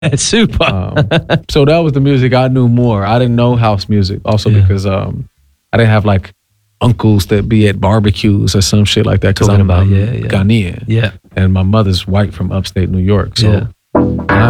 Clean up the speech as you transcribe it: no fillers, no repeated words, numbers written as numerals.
Super. So that was the music I knew more. I didn't know house music also because I didn't have like uncles that be at barbecues or some shit like that because I'm Ghanaian. Yeah. And my mother's white from upstate New York. So when